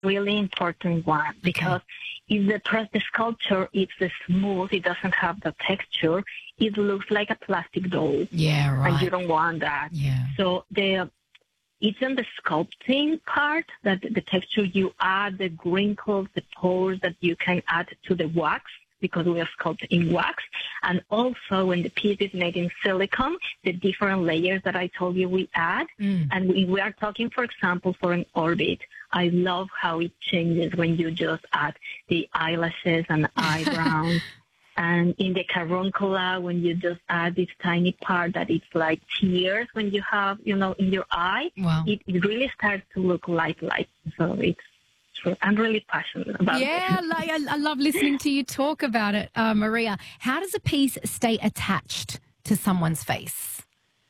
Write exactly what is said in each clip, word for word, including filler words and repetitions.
really important one because if the, pro- the sculpture is smooth, it doesn't have the texture, it looks like a plastic doll. Yeah, right. And you don't want that. Yeah. So the it's in the sculpting part that the texture you add, the wrinkles, the pores that you can add to the wax because we are sculpting in wax. And also when the piece is made in silicone, the different layers that I told you we add. Mm. And we, we are talking, for example, for an orbit. I love how it changes when you just add the eyelashes and eyebrows. And in the carunculus, when you just add this tiny part that it's like tears when you have, you know, in your eye, Wow. it, it really starts to look lifelike. So it's true. I'm really passionate about Yeah, it. like, I, I love listening to you talk about it, uh, Maria. How does a piece stay attached to someone's face?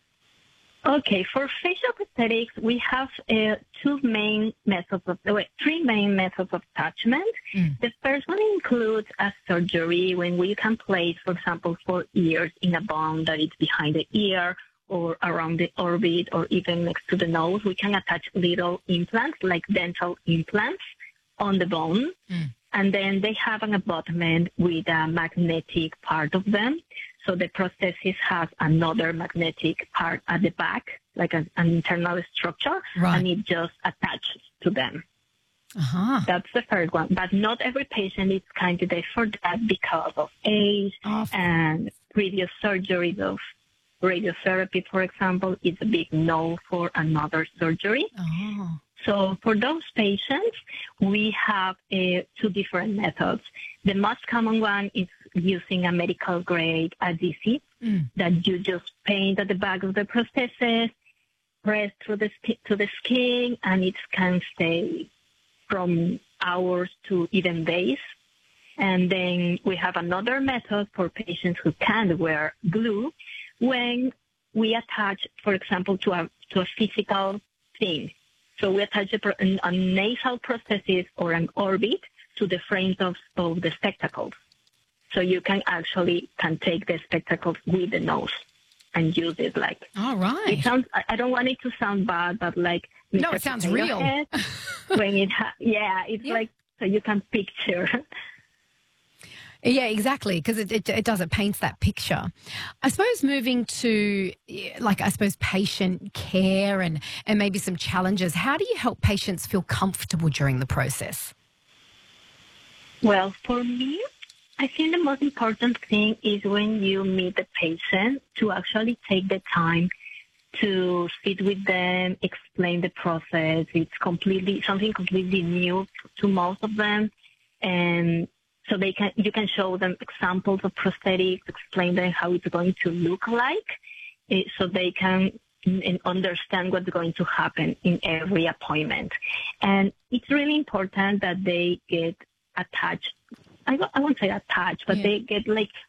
Okay, for facial prosthetics, we have uh, two main methods of, wait, three main methods of attachment. Mm. The first one includes a surgery when we can place, for example, four ears in a bone that is behind the ear or around the orbit or even next to the nose. We can attach little implants like dental implants on the bone. Mm. And then they have an abutment with a magnetic part of them. So the prosthesis has another magnetic part at the back, like an, an internal structure, Right. and it just attaches to them. Uh-huh. That's the first one. But not every patient is candidate for that because of age Oh, and previous surgeries of radiotherapy, for example, is a big no for another surgery. Oh. So for those patients, we have uh, two different methods. The most common one is using a medical grade adhesive Mm. that you just paint at the back of the prosthesis, press through the sk- to the skin, and it can stay from hours to even days. And then we have another method for patients who can't wear glue when we attach, for example, to a to a physical thing. So we attach a, pro- a nasal prosthesis or an orbit to the frames of, of the spectacles. So you can actually can take the spectacles with the nose and use it like. All right. It sounds. I I don't want it to sound bad, but like. No, Mister it sounds Potato real. Head, when it, ha- yeah, it's Yeah. like so you can picture. Yeah, exactly, because it, it it does, it paints that picture. I suppose moving to, yeah, like, I suppose patient care and, and maybe some challenges, how do you help patients feel comfortable during the process? Well, for me, I think the most important thing is when you meet the patient to actually take the time to sit with them, explain the process. It's completely something completely new to most of them, and so they can you can show them examples of prosthetics, explain them how it's going to look like, eh, so they can mm, understand what's going to happen in every appointment. And it's really important that they get attached. I, don't- I won't say attached, but Yeah. they get like